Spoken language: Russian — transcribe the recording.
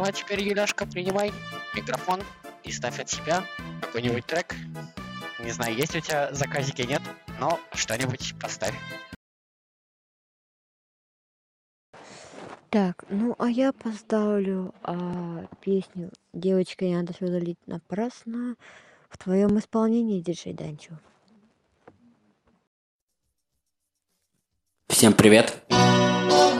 Ну а теперь, Юляшка, принимай микрофон и ставь от себя какой-нибудь трек. Не знаю, есть у тебя заказики, нет, но что-нибудь поставь. Так, ну а я поставлю песню «Девочка, не надо слезы лить напрасно» в твоем исполнении, диджей Данчо. Всем привет!